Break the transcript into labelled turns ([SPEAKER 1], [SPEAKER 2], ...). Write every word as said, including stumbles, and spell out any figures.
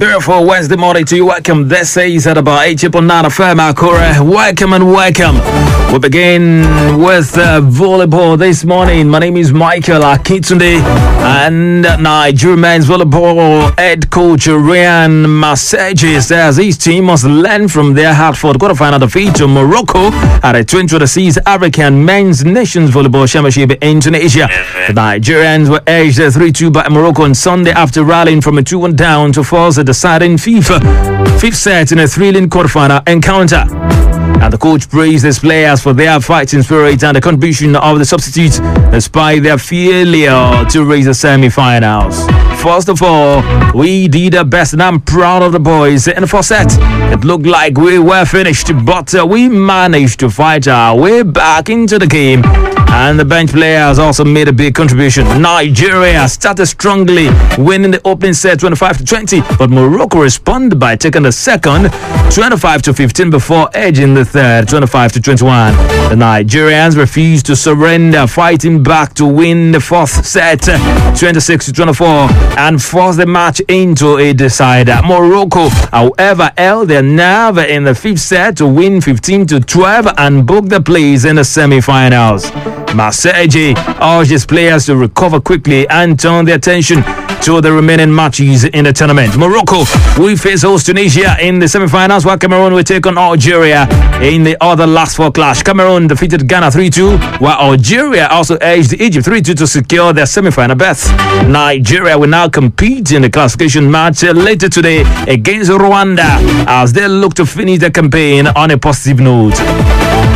[SPEAKER 1] beautiful Wednesday morning to you. Welcome. This is at about eight point nine F M Akure. Welcome and welcome. We begin with uh, volleyball this morning. My name is Michael Akintunde, and Nigeria men's volleyball head coach Ryan Maseji says his team must learn from their Hartford quarterfinal defeat to Morocco at a twenty twenty-six African Men's Nations Volleyball Championship in Tunisia. The Nigerians were edged three two by Morocco on Sunday after rallying from a two one down to force a deciding FIFA fifth set in a thrilling quarterfinal encounter. And the coach praised his players for their fighting spirit and the contribution of the substitutes despite their failure to reach the semi-finals. First of all, we did our best and I'm proud of the boys. In the first set, it looked like we were finished, but uh, we managed to fight our way back into the game. And the bench players also made a big contribution. Nigeria started strongly, winning the opening set twenty-five to twenty, but Morocco responded by taking the second twenty-five to fifteen before edging the third twenty-five to twenty-one. The Nigerians refused to surrender, fighting back to win the fourth set twenty-six to twenty-four and force the match into a decider. Morocco, however, held their nerve in the fifth set to win fifteen to twelve and book the place in the semi-finals. Maseji urged his players to recover quickly and turn their attention to the remaining matches in the tournament. Morocco will face host Tunisia in the semi-finals, while Cameroon will take on Algeria in the other last four clash. Cameroon defeated Ghana three two, while Algeria also edged Egypt three two to secure their semi-final berth. Nigeria will now compete in the classification match later today against Rwanda as they look to finish their campaign on a positive note.